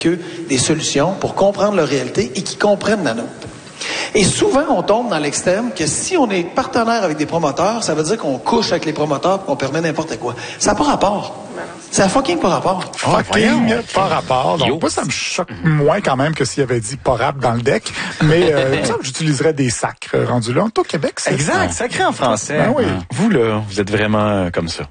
que des solutions pour comprendre leur réalité et qui comprennent la nôtre. Et souvent, on tombe dans l'extrême que si on est partenaire avec des promoteurs, ça veut dire qu'on couche avec les promoteurs et qu'on permet n'importe quoi. Ça n'a pas rapport. Ça n'a fucking pas rapport. Fucking pas rapport. Donc, moi, ça me choque moins quand même que s'il avait dit pas rap dans le deck. Mais il me semble que j'utiliserais des sacres rendus là. Au Québec, c'est exact, ça. Sacré en français. Ben oui. Vous, là, vous êtes vraiment comme ça.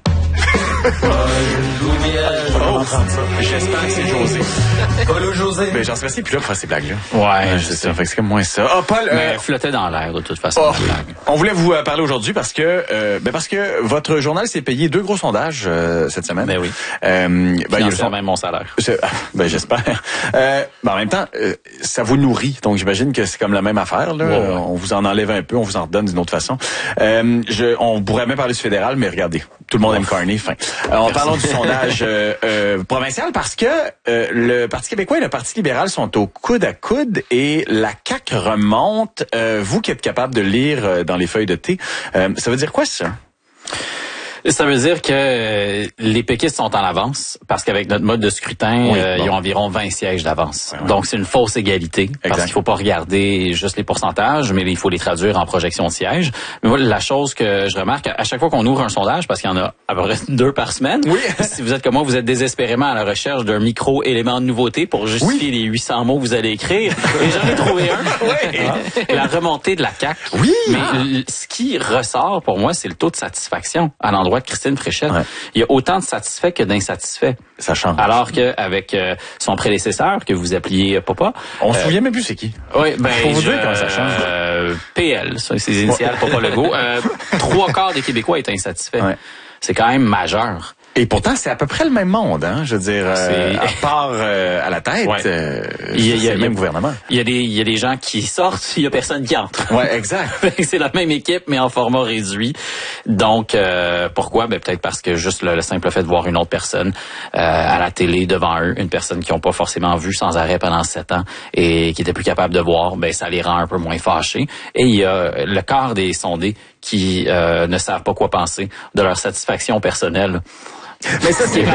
J'espère que c'est José. Paul José. Ben, j'en sais assez plus là pour faire ces blagues-là. Ouais, c'est ça. Fait que c'est comme moins ça. Ah, Paul. Mais flottait dans l'air, de toute façon. On voulait vous parler aujourd'hui parce que votre journal s'est payé 2 gros sondages cette semaine. Ben oui. Il y a même mon salaire. Ben, j'espère. En même temps, ça vous nourrit. Donc, j'imagine que c'est comme la même affaire, là. Ouais. On vous en enlève un peu, on vous en redonne d'une autre façon. On pourrait même parler du fédéral, mais regardez. Tout le monde aime Carney. Fin. En parlant du sondage provincial, parce que le Parti québécois et le Parti libéral sont au coude à coude et la CAQ remonte. Vous qui êtes capable de lire dans les feuilles de thé, ça veut dire quoi ça? Ça veut dire que les péquistes sont en avance parce qu'avec notre mode de scrutin, ils ont environ 20 sièges d'avance. Ouais. Donc, c'est une fausse égalité parce qu'il faut pas regarder juste les pourcentages, mais il faut les traduire en projection de sièges. Mais voilà, la chose que je remarque, à chaque fois qu'on ouvre un sondage, parce qu'il y en a à peu près 2 par semaine, si vous êtes comme moi, vous êtes désespérément à la recherche d'un micro-élément de nouveauté pour justifier les 800 mots que vous allez écrire. Et j'en ai trouvé un. La remontée de la CAQ. Oui. Mais ce qui ressort pour moi, c'est le taux de satisfaction à l'endroit de Christine Fréchette. Ouais. Il y a autant de satisfaits que d'insatisfaits. Ça change. Alors qu'avec son prédécesseur, que vous appeliez Papa... On se souvient même plus c'est qui. Oui, pour vous dire comment ça change. PL, ça, ses initiales, Papa Legault. 3/4 des Québécois étaient insatisfaits. Ouais. C'est quand même majeur. Et pourtant, c'est à peu près le même monde, hein. Je veux dire, à part à la tête, il y a le même gouvernement. Il y a des gens qui sortent, il y a personne qui entre. Ouais, exact. C'est la même équipe, mais en format réduit. Donc, pourquoi? Ben, peut-être parce que juste le simple fait de voir une autre personne à la télé devant eux, une personne qu'ils n'ont pas forcément vue sans arrêt pendant 7 ans et qui était plus capable de voir, ben, ça les rend un peu moins fâchés. Et il y a le quart des sondés qui ne savent pas quoi penser de leur satisfaction personnelle. Mais ça, c'est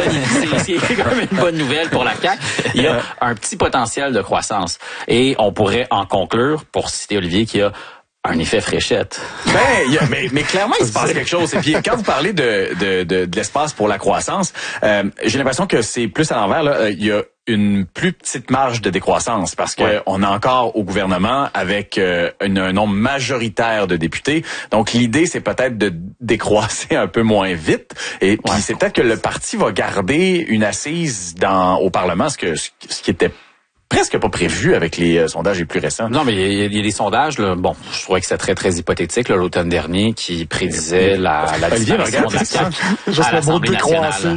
quand même une bonne nouvelle pour la CAQ. Il y a un petit potentiel de croissance. Et on pourrait en conclure, pour citer Olivier, qu'il y a un effet Fréchette. Mais clairement, il se passe quelque chose. Et puis, quand vous parlez de l'espace pour la croissance, j'ai l'impression que c'est plus à l'envers, là. Il y a une plus petite marge de décroissance parce que on est encore au gouvernement avec un nombre majoritaire de députés. Donc l'idée c'est peut-être de décroisser un peu moins vite et puis c'est peut-être que le parti va garder une assise au Parlement, ce qui était presque pas prévu avec les sondages les plus récents. Non, mais il y a des sondages, là, bon, je trouvais que c'était très, très hypothétique, là, l'automne dernier, qui prédisait la disparition de la CAQ à l'Assemblée nationale.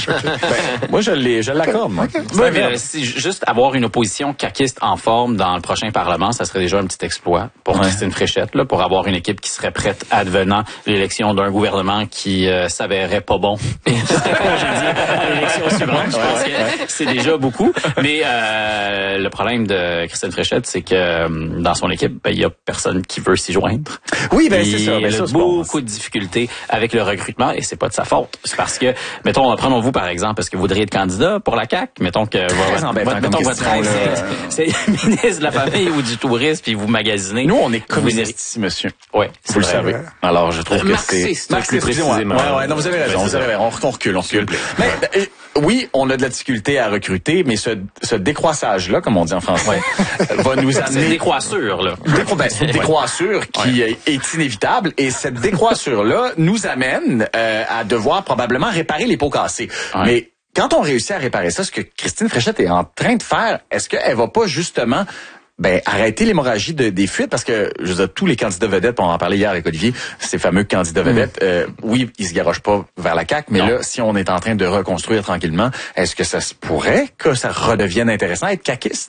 Moi, je l'accorde, moi. Oui, mais juste avoir une opposition caquiste en forme dans le prochain Parlement, ça serait déjà un petit exploit pour Christine Fréchette, là, pour avoir une équipe qui serait prête advenant l'élection d'un gouvernement qui s'avérerait pas bon. J'ai dit à l'élection suivante, je pense que c'est déjà beaucoup. Mais le problème de Christine Fréchette, c'est que dans son équipe, il y a personne qui veut s'y joindre. Oui, ben c'est ça. Il y a beaucoup de difficultés avec le recrutement et c'est pas de sa faute. C'est parce que, mettons, prenons-vous par exemple, est-ce que vous voudriez être candidat pour la CAQ? Mettons que votre ex, c'est ministre de la Famille ou du Tourisme, puis vous magasinez. Nous, on est communistes ici, monsieur. Oui, vous le savez. Alors, je trouve que c'est... Plus précisément. Ouais, non, vous avez raison. On recule. Mais oui, on a de la difficulté à recruter, mais ce décroissage-là, comme on dit en français, va nous amener... C'est une décroissure, là. C'est une décroissure qui est inévitable, et cette décroissure-là nous amène à devoir probablement réparer les pots cassés. Ouais. Mais quand on réussit à réparer ça, ce que Christine Fréchette est en train de faire, est-ce qu'elle va pas justement... arrêter l'hémorragie des fuites, parce que je veux dire, tous les candidats vedettes, on en parlait hier avec Olivier, ces fameux candidats vedettes, oui, ils se garochent pas vers la CAQ, mais là, si on est en train de reconstruire tranquillement, est-ce que ça se pourrait que ça redevienne intéressant être caquiste?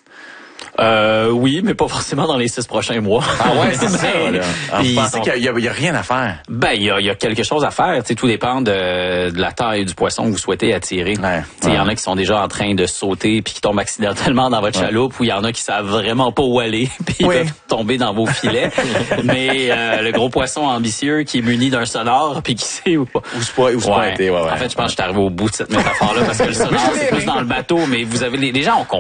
Oui, mais pas forcément dans les 6 prochains mois. Ah ouais, c'est ça, là. Vous pensez qu'il y a rien à faire? Il y a quelque chose à faire. Tu sais, tout dépend de la taille du poisson que vous souhaitez attirer. Il y en a qui sont déjà en train de sauter puis qui tombent accidentellement dans votre chaloupe, ou il y en a qui savent vraiment pas où aller puis ils peuvent tomber dans vos filets. Mais le gros poisson ambitieux qui est muni d'un sonore puis qui sait où se pointer. En fait, je pense que je suis arrivé au bout de cette métaphore-là parce que le sonore, c'est plus dans le bateau, mais vous avez les gens ont compris.